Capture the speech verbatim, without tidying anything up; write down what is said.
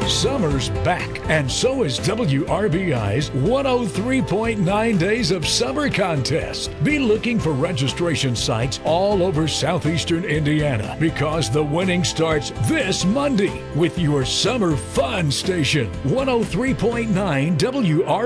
Summer's back, and so is W R B I's one oh three point nine Days of Summer contest. Be looking for registration sites all over southeastern Indiana because the winning starts this Monday with your summer fun station, one oh three point nine W R B I.